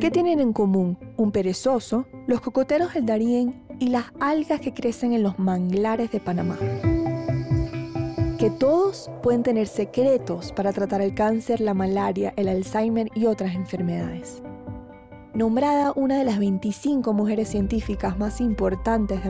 ¿Qué tienen en común un perezoso, los cocoteros del Darién y las algas que crecen en los manglares de Panamá? Que todos pueden tener secretos para tratar el cáncer, la malaria, el Alzheimer y otras enfermedades. Nombrada una de las 25 mujeres científicas más importantes de